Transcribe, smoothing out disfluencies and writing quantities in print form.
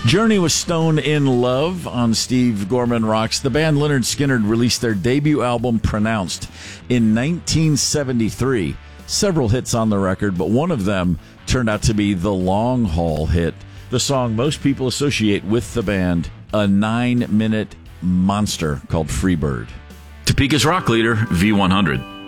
Journey was Stone in Love on Steve Gorman Rocks. The band Lynyrd Skynyrd released their debut album, Pronounced, in 1973. Several hits on the record, but one of them turned out to be the long haul hit, the song most people associate with the band, a 9-minute monster called Freebird. Topeka's rock leader, V100.